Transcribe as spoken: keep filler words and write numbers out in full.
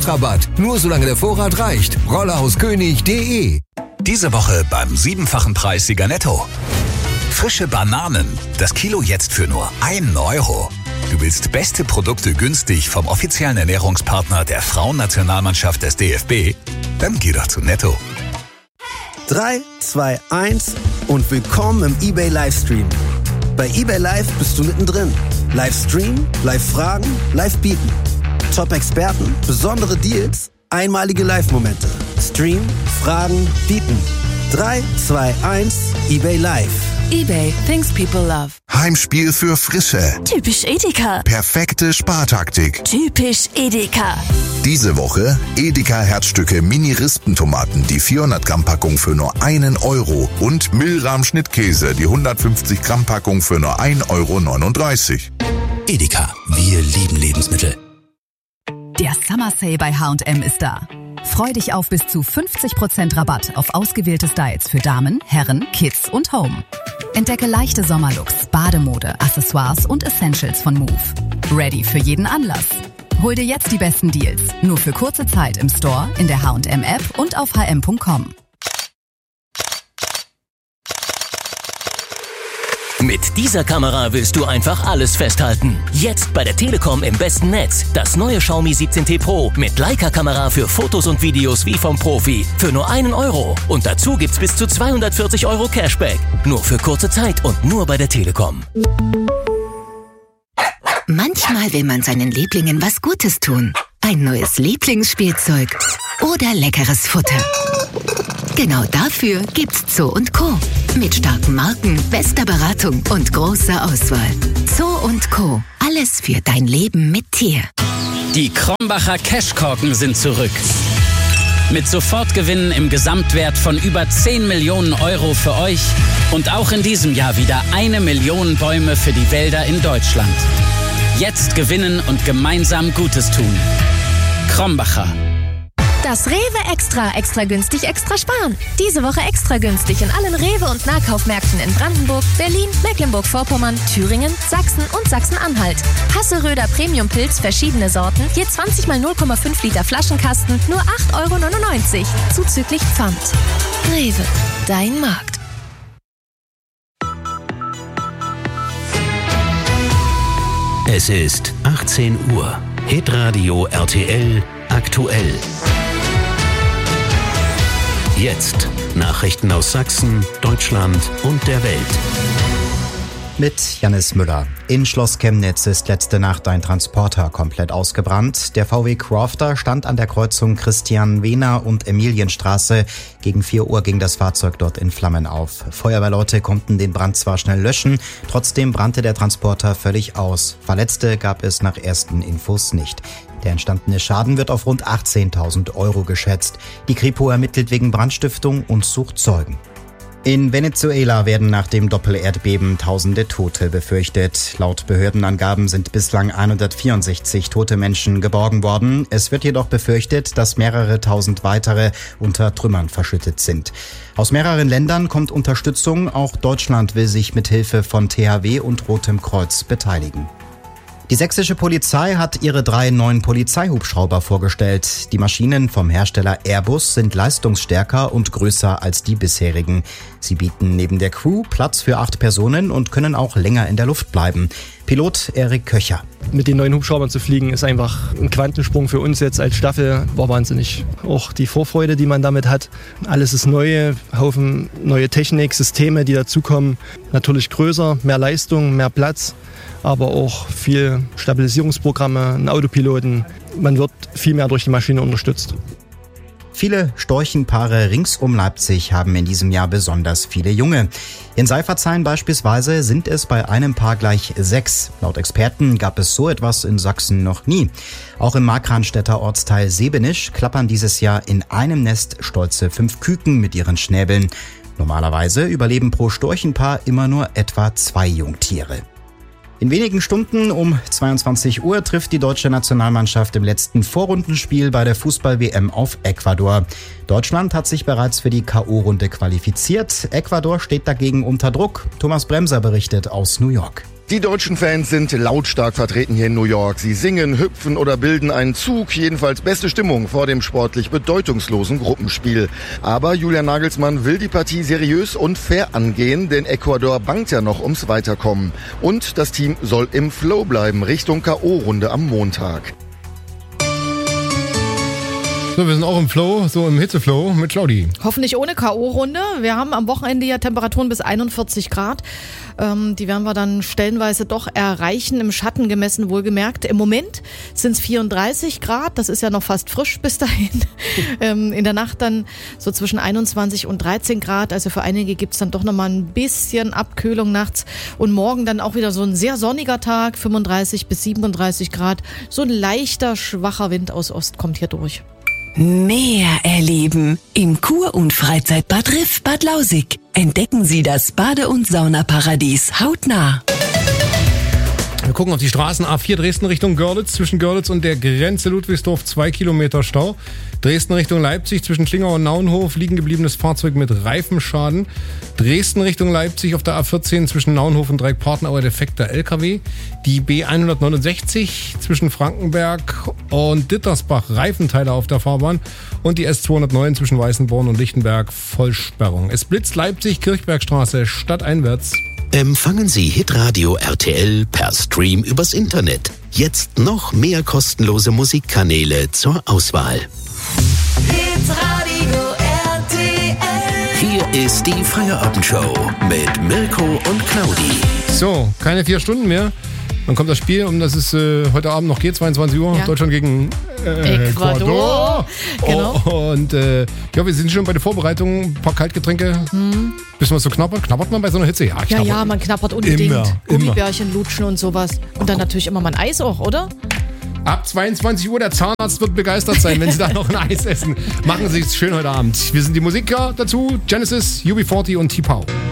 Rabatt. Nur solange der Vorrat reicht. rollerhauskönig punkt de. Diese Woche beim siebenfachen Preissieger Netto. Frische Bananen. Das Kilo jetzt für nur einen Euro. Du willst beste Produkte günstig vom offiziellen Ernährungspartner der Frauennationalmannschaft des D F B? Dann geh doch zu Netto. drei, zwei, eins und willkommen im eBay Livestream. Bei eBay Live bist du mittendrin. Livestream, Live-Fragen, Live-Bieten. Top-Experten, besondere Deals, einmalige Live-Momente. Stream, Fragen, Bieten. drei, zwei, eins, eBay Live. eBay, things people love. Heimspiel für Frische. Typisch Edeka. Perfekte Spartaktik. Typisch Edeka. Diese Woche Edeka Herzstücke Mini-Rispentomaten, die vierhundert Gramm Packung für nur einen Euro und Milram Schnittkäse, die hundertfünfzig Gramm Packung für nur ein Euro neununddreißig. Edeka, wir lieben Lebensmittel. Der Summer Sale bei H und M ist da. Freu dich auf bis zu fünfzig Prozent Rabatt auf ausgewählte Styles für Damen, Herren, Kids und Home. Entdecke leichte Sommerlooks, Bademode, Accessoires und Essentials von Move. Ready für jeden Anlass. Hol dir jetzt die besten Deals. Nur für kurze Zeit im Store, in der H und M App und auf h m punkt com. Mit dieser Kamera willst du einfach alles festhalten. Jetzt bei der Telekom im besten Netz. Das neue Xiaomi siebzehn T Pro mit Leica-Kamera für Fotos und Videos wie vom Profi. Für nur einen Euro. Und dazu gibt's bis zu zweihundertvierzig Euro Cashback. Nur für kurze Zeit und nur bei der Telekom. Manchmal will man seinen Lieblingen was Gutes tun. Ein neues Lieblingsspielzeug oder leckeres Futter. Genau dafür gibt's Zoo und Co. Mit starken Marken, bester Beratung und großer Auswahl. Zoo und Co. Alles für dein Leben mit Tier. Die Krombacher Cashkorken sind zurück. Mit Sofortgewinnen im Gesamtwert von über zehn Millionen Euro für euch und auch in diesem Jahr wieder eine Million Bäume für die Wälder in Deutschland. Jetzt gewinnen und gemeinsam Gutes tun. Krombacher. Das Rewe Extra, extra günstig, extra sparen. Diese Woche extra günstig in allen Rewe- und Nahkaufmärkten in Brandenburg, Berlin, Mecklenburg-Vorpommern, Thüringen, Sachsen und Sachsen-Anhalt. Hasseröder Premium-Pilz, verschiedene Sorten, je zwanzig mal null Komma fünf Liter Flaschenkasten, nur acht Euro neunundneunzig, zuzüglich Pfand. Rewe, dein Markt. Es ist achtzehn Uhr. Hitradio R T L aktuell. Jetzt Nachrichten aus Sachsen, Deutschland und der Welt. Mit Janis Müller. In Schloss Chemnitz ist letzte Nacht ein Transporter komplett ausgebrannt. Der V W Crofter stand an der Kreuzung Christian-Wehner und Emilienstraße. Gegen vier Uhr ging das Fahrzeug dort in Flammen auf. Feuerwehrleute konnten den Brand zwar schnell löschen, trotzdem brannte der Transporter völlig aus. Verletzte gab es nach ersten Infos nicht. Der entstandene Schaden wird auf rund achtzehntausend Euro geschätzt. Die Kripo ermittelt wegen Brandstiftung und sucht Zeugen. In Venezuela werden nach dem Doppelerdbeben tausende Tote befürchtet. Laut Behördenangaben sind bislang hundertvierundsechzig tote Menschen geborgen worden. Es wird jedoch befürchtet, dass mehrere tausend weitere unter Trümmern verschüttet sind. Aus mehreren Ländern kommt Unterstützung. Auch Deutschland will sich mit Hilfe von T H W und Rotem Kreuz beteiligen. Die sächsische Polizei hat ihre drei neuen Polizeihubschrauber vorgestellt. Die Maschinen vom Hersteller Airbus sind leistungsstärker und größer als die bisherigen. Sie bieten neben der Crew Platz für acht Personen und können auch länger in der Luft bleiben. Pilot Erik Köcher. Mit den neuen Hubschraubern zu fliegen ist einfach ein Quantensprung für uns jetzt als Staffel. War wahnsinnig. Auch die Vorfreude, die man damit hat. Alles ist neu, Haufen neue Technik, Systeme, die dazukommen. Natürlich größer, mehr Leistung, mehr Platz. Aber auch viel Stabilisierungsprogramme, einen Autopiloten. Man wird viel mehr durch die Maschine unterstützt. Viele Storchenpaare rings um Leipzig haben in diesem Jahr besonders viele Junge. In Seifertshain beispielsweise sind es bei einem Paar gleich sechs. Laut Experten gab es so etwas in Sachsen noch nie. Auch im Markranstädter Ortsteil Sebenisch klappern dieses Jahr in einem Nest stolze fünf Küken mit ihren Schnäbeln. Normalerweise überleben pro Storchenpaar immer nur etwa zwei Jungtiere. In wenigen Stunden um zweiundzwanzig Uhr trifft die deutsche Nationalmannschaft im letzten Vorrundenspiel bei der Fußball-W M auf Ecuador. Deutschland hat sich bereits für die K O-Runde qualifiziert. Ecuador steht dagegen unter Druck. Thomas Bremser berichtet aus New York. Die deutschen Fans sind lautstark vertreten hier in New York. Sie singen, hüpfen oder bilden einen Zug. Jedenfalls beste Stimmung vor dem sportlich bedeutungslosen Gruppenspiel. Aber Julian Nagelsmann will die Partie seriös und fair angehen, denn Ecuador bangt ja noch ums Weiterkommen. Und das Team soll im Flow bleiben, Richtung K O-Runde am Montag. So, wir sind auch im Flow, so im Hitzeflow mit Claudi. Hoffentlich ohne K O-Runde. Wir haben am Wochenende ja Temperaturen bis einundvierzig Grad. Ähm, die werden wir dann stellenweise doch erreichen, im Schatten gemessen wohlgemerkt. Im Moment sind es vierunddreißig Grad, das ist ja noch fast frisch bis dahin. ähm, in der Nacht dann so zwischen einundzwanzig und dreizehn Grad. Also für einige gibt es dann doch nochmal ein bisschen Abkühlung nachts. Und morgen dann auch wieder so ein sehr sonniger Tag, fünfunddreißig bis siebenunddreißig Grad. So ein leichter, schwacher Wind aus Ost kommt hier durch. Mehr erleben im Kur- und Freizeitbad Riff Bad Lausick. Entdecken Sie das Bade- und Saunaparadies hautnah. Wir gucken auf die Straßen. A vier Dresden Richtung Görlitz. Zwischen Görlitz und der Grenze Ludwigsdorf zwei Kilometer Stau. Dresden Richtung Leipzig zwischen Schlingau und Naunhof liegen gebliebenes Fahrzeug mit Reifenschaden. Dresden Richtung Leipzig auf der A vierzehn zwischen Naunhof und Dreieckpartnauer defekter L K W. Die B hundertneunundsechzig zwischen Frankenberg und Dittersbach Reifenteile auf der Fahrbahn. Und die S zweihundertneun zwischen Weißenborn und Lichtenberg Vollsperrung. Es blitzt Leipzig Kirchbergstraße stadteinwärts. Empfangen Sie Hitradio R T L per Stream übers Internet. Jetzt noch mehr kostenlose Musikkanäle zur Auswahl. Hitradio R T L. Hier ist die Feierabendshow mit Mirko und Claudi. So, keine vier Stunden mehr. Dann kommt das Spiel, um das es äh, heute Abend noch geht, zweiundzwanzig Uhr. Ja. Deutschland gegen äh, Ecuador. Genau. Oh, und äh, ja, wir sind schon bei der Vorbereitung. Ein paar Kaltgetränke. Hm. Bisschen was so knabbert. Knabbert man bei so einer Hitze? Ja, ich ja, ja, man knabbert unbedingt. Immer, Gummibärchen lutschen und sowas. Und dann natürlich immer mal ein Eis auch, oder? Ab zweiundzwanzig Uhr, der Zahnarzt wird begeistert sein, wenn Sie da noch ein Eis essen. Machen Sie es schön heute Abend. Wir sind die Musiker dazu, Genesis, U B vierzig und T-Pow.